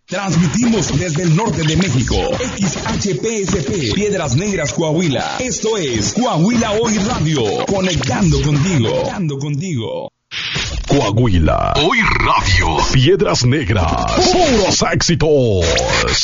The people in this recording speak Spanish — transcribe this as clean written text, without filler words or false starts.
Transmitimos desde el norte de México, XHPSP, Piedras Negras, Coahuila. Esto es Coahuila Hoy Radio, conectando contigo. Coahuila Hoy Radio, Piedras Negras, puros éxitos.